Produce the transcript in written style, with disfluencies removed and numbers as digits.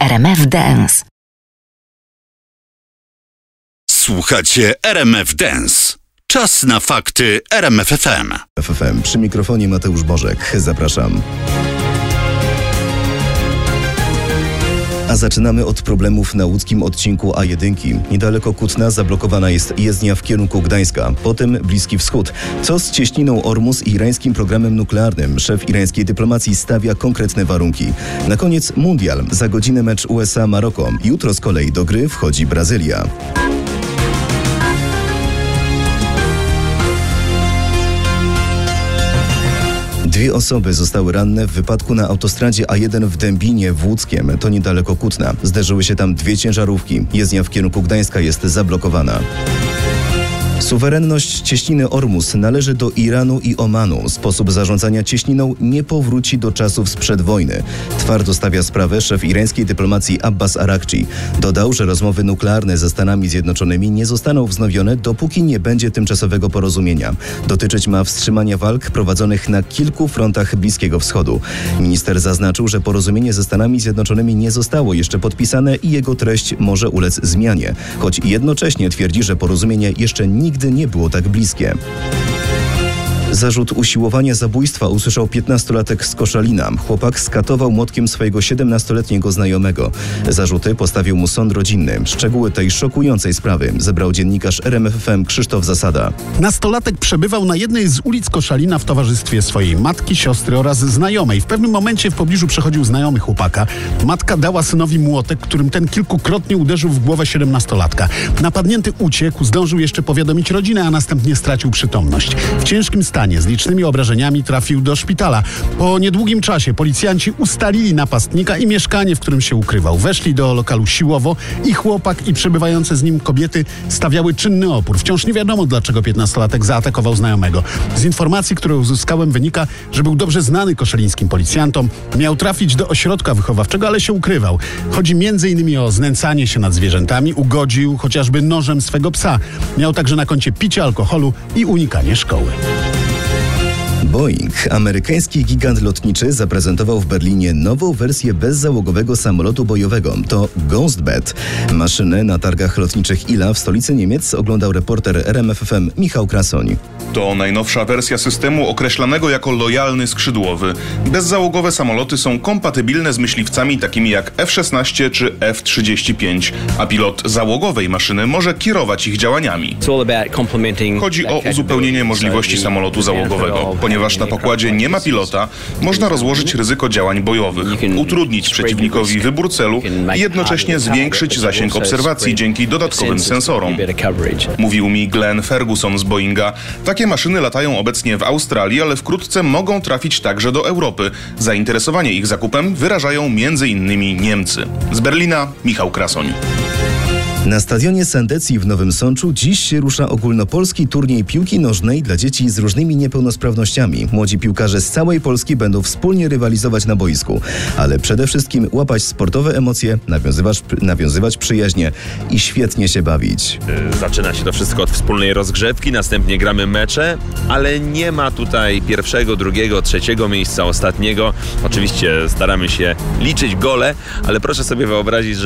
RMF Dance. Słuchacie RMF Dance. Czas na fakty RMF FM. FFM. Przy mikrofonie Mateusz Bożek. Zapraszam. A zaczynamy od problemów na łódzkim odcinku A1. Niedaleko Kutna zablokowana jest jezdnia w kierunku Gdańska. Potem Bliski Wschód. Co z cieśniną Ormus i irańskim programem nuklearnym? Szef irańskiej dyplomacji stawia konkretne warunki. Na koniec mundial. Za godzinę mecz USA-Maroko. Jutro z kolei do gry wchodzi Brazylia. Dwie osoby zostały ranne w wypadku na autostradzie A1 w Dębinie w Łódzkiem. To niedaleko Kutna. Zderzyły się tam dwie ciężarówki. Jezdnia w kierunku Gdańska jest zablokowana. Suwerenność cieśniny Ormus należy do Iranu i Omanu. Sposób zarządzania cieśniną nie powróci do czasów sprzed wojny. Twardo stawia sprawę szef irańskiej dyplomacji Abbas Arakci. Dodał, że rozmowy nuklearne ze Stanami Zjednoczonymi nie zostaną wznowione, dopóki nie będzie tymczasowego porozumienia. Dotyczyć ma wstrzymania walk prowadzonych na kilku frontach Bliskiego Wschodu. Minister zaznaczył, że porozumienie ze Stanami Zjednoczonymi nie zostało jeszcze podpisane i jego treść może ulec zmianie. Choć jednocześnie twierdzi, że porozumienie jeszcze nigdy nie było tak bliskie. Zarzut usiłowania zabójstwa usłyszał 15-latek z Koszalina. Chłopak skatował młotkiem swojego 17-letniego znajomego. Zarzuty postawił mu sąd rodzinny. Szczegóły tej szokującej sprawy zebrał dziennikarz RMF FM Krzysztof Zasada. Nastolatek przebywał na jednej z ulic Koszalina w towarzystwie swojej matki, siostry oraz znajomej. W pewnym momencie w pobliżu przechodził znajomy chłopaka. Matka dała synowi młotek, którym ten kilkukrotnie uderzył w głowę 17-latka. Napadnięty uciekł, zdążył jeszcze powiadomić rodzinę, a następnie stracił przytomność. W ciężkim stanie z licznymi obrażeniami trafił do szpitala. Po niedługim czasie policjanci ustalili napastnika i mieszkanie, w którym się ukrywał. Weszli do lokalu siłowo i chłopak i przebywające z nim kobiety stawiały czynny opór. Wciąż nie wiadomo, dlaczego 15-latek zaatakował znajomego. Z informacji, które uzyskałem, wynika, że był dobrze znany koszalińskim policjantom. Miał trafić do ośrodka wychowawczego, ale się ukrywał. Chodzi m.in. o znęcanie się nad zwierzętami, ugodził chociażby nożem swego psa. Miał także na koncie picie alkoholu i unikanie szkoły. Boeing, amerykański gigant lotniczy, zaprezentował w Berlinie nową wersję bezzałogowego samolotu bojowego. To Ghostbat. Maszynę na targach lotniczych ILA w stolicy Niemiec oglądał reporter RMF FM Michał Krasoń. To najnowsza wersja systemu określanego jako lojalny skrzydłowy. Bezzałogowe samoloty są kompatybilne z myśliwcami takimi jak F-16 czy F-35, a pilot załogowej maszyny może kierować ich działaniami. Chodzi o uzupełnienie możliwości samolotu załogowego. Ponieważ na pokładzie nie ma pilota, można rozłożyć ryzyko działań bojowych, utrudnić przeciwnikowi wybór celu i jednocześnie zwiększyć zasięg obserwacji dzięki dodatkowym sensorom. Mówił mi Glenn Ferguson z Boeinga. Takie maszyny latają obecnie w Australii, ale wkrótce mogą trafić także do Europy. Zainteresowanie ich zakupem wyrażają m.in. Niemcy. Z Berlina Michał Krasoń. Na stadionie Sandecji w Nowym Sączu dziś się rusza ogólnopolski turniej piłki nożnej dla dzieci z różnymi niepełnosprawnościami. Młodzi piłkarze z całej Polski będą wspólnie rywalizować na boisku, ale przede wszystkim łapać sportowe emocje, nawiązywać przyjaźnie i świetnie się bawić. Zaczyna się to wszystko od wspólnej rozgrzewki, następnie gramy mecze, ale nie ma tutaj pierwszego, drugiego, trzeciego miejsca, ostatniego. Oczywiście staramy się liczyć gole, ale proszę sobie wyobrazić, że